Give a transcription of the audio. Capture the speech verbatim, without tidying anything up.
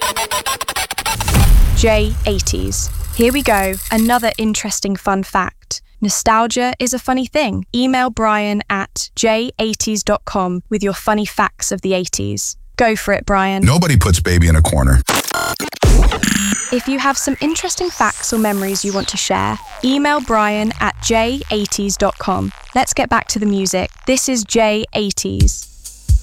J eighties. Here we go, another interesting fun fact. Nostalgia is a funny thing. Email Brian at j eighties dot com with your funny facts of the eighties. Go for it, Brian. Nobody puts baby in a corner. If you have some interesting facts or memories you want to share, email Brian at j eighties dot com. Let's get back to the music. This is J eighties.